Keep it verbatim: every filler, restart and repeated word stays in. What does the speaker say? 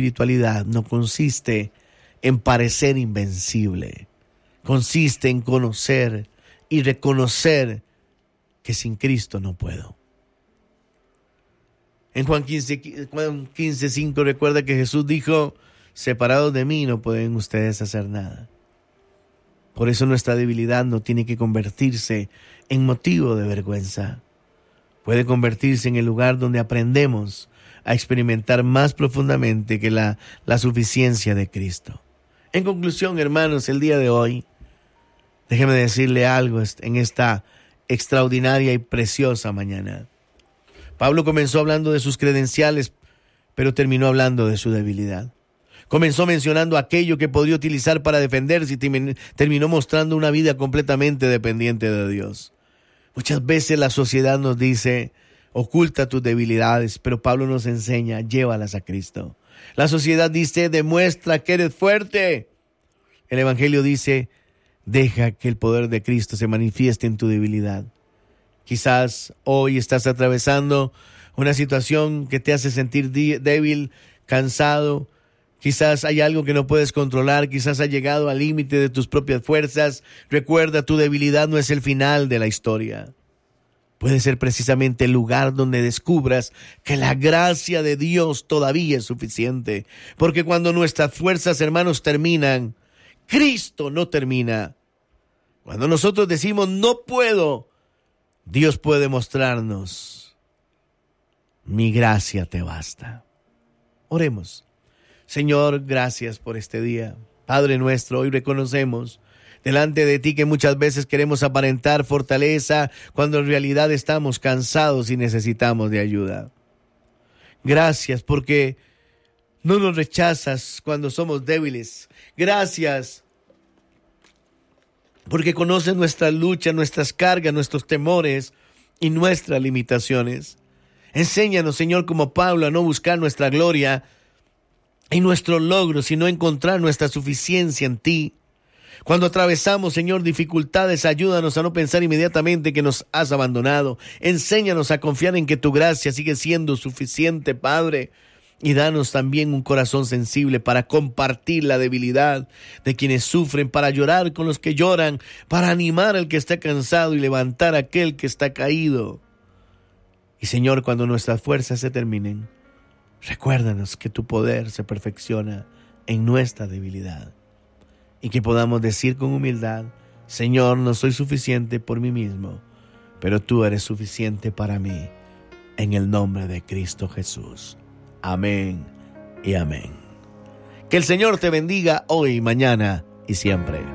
espiritualidad no consiste en parecer invencible. Consiste en conocer y reconocer que sin Cristo no puedo. En Juan quince, cinco recuerda que Jesús dijo: separados de mí no pueden ustedes hacer nada. Por eso nuestra debilidad no tiene que convertirse en motivo de vergüenza. Puede convertirse en el lugar donde aprendemos a experimentar más profundamente que la, la suficiencia de Cristo. En conclusión, hermanos, el día de hoy, déjeme decirle algo en esta extraordinaria y preciosa mañana. Pablo comenzó hablando de sus credenciales, pero terminó hablando de su debilidad. Comenzó mencionando aquello que podía utilizar para defenderse y terminó mostrando una vida completamente dependiente de Dios. Muchas veces la sociedad nos dice: oculta tus debilidades, pero Pablo nos enseña: llévalas a Cristo. La sociedad dice: demuestra que eres fuerte. El Evangelio dice: deja que el poder de Cristo se manifieste en tu debilidad. Quizás hoy estás atravesando una situación que te hace sentir débil, cansado. Quizás hay algo que no puedes controlar. Quizás has llegado al límite de tus propias fuerzas. Recuerda, tu debilidad no es el final de la historia. Puede ser precisamente el lugar donde descubras que la gracia de Dios todavía es suficiente. Porque cuando nuestras fuerzas, hermanos, terminan, Cristo no termina. Cuando nosotros decimos no puedo, Dios puede mostrarnos: mi gracia te basta. Oremos. Señor, gracias por este día. Padre nuestro, hoy reconocemos delante de ti que muchas veces queremos aparentar fortaleza cuando en realidad estamos cansados y necesitamos de ayuda. Gracias porque no nos rechazas cuando somos débiles. Gracias porque conoces nuestra lucha, nuestras cargas, nuestros temores y nuestras limitaciones. Enséñanos, Señor, como Pablo, a no buscar nuestra gloria y nuestros logros, sino encontrar nuestra suficiencia en ti. Cuando atravesamos, Señor, dificultades, ayúdanos a no pensar inmediatamente que nos has abandonado. Enséñanos a confiar en que tu gracia sigue siendo suficiente, Padre. Y danos también un corazón sensible para compartir la debilidad de quienes sufren, para llorar con los que lloran, para animar al que está cansado y levantar a aquel que está caído. Y Señor, cuando nuestras fuerzas se terminen, recuérdanos que tu poder se perfecciona en nuestra debilidad. Y que podamos decir con humildad: Señor, no soy suficiente por mí mismo, pero tú eres suficiente para mí, en el nombre de Cristo Jesús. Amén y amén. Que el Señor te bendiga hoy, mañana y siempre.